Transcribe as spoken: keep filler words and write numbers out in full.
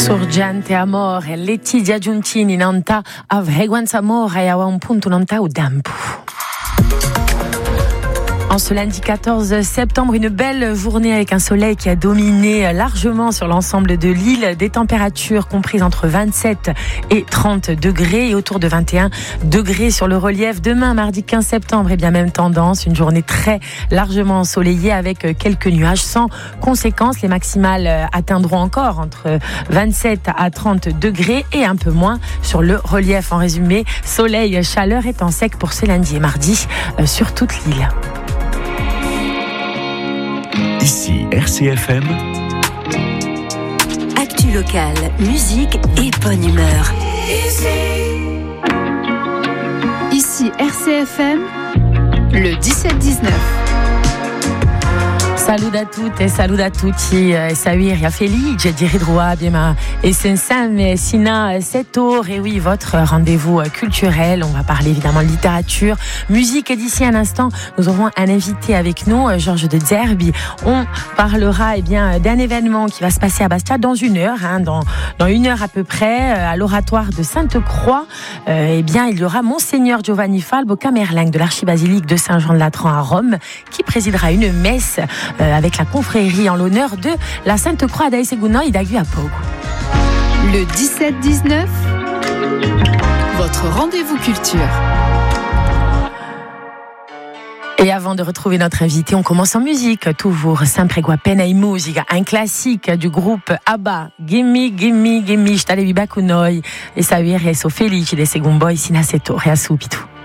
Sorgente amore, Letizia Giuntini nanta avreguanza amore e a un punto nanta o dampo. En ce lundi quatorze septembre, une belle journée avec un soleil qui a dominé largement sur l'ensemble de l'île. Des températures comprises entre vingt-sept et trente degrés et autour de vingt et un degrés sur le relief. Demain, mardi quinze septembre, et bien même tendance. Une journée très largement ensoleillée avec quelques nuages sans conséquence. Les maximales atteindront encore entre vingt-sept à trente degrés et un peu moins sur le relief. En résumé, soleil, chaleur et temps sec pour ce lundi et mardi sur toute l'île. Ici R C F M. Actu locale, musique et bonne humeur. Ici R C F M, le dix-sept dix-neuf. Salut à toutes et salut à tutti, e Saviria felice di ritrovare e insieme sino sept heures. Et oui, votre rendez-vous culturel. On va parler évidemment de littérature, musique. Et d'ici un instant, nous aurons un invité avec nous, Georges de Zerbi. On parlera eh bien, d'un événement qui va se passer à Bastia dans une heure, hein, dans, dans une heure à peu près, à l'oratoire de Sainte-Croix. Euh, eh bien, il y aura Monseigneur Giovanni Falbo Camerlingue de l'archibasilique de Saint-Jean-de-Latran à Rome, qui présidera une messe Euh, avec la confrérie en l'honneur de la Sainte-Croix d'Aïseguno et d'Agu à Pogo. Le dix-sept dix-neuf, votre rendez-vous culture. Et avant de retrouver notre invité, on commence en musique. Toujours sempre guapena e musica, un classique du groupe ABBA. Gimme, gimme, gimme, stare viva con noi. E sapere so felice de segun boy sino a sette ore a subito.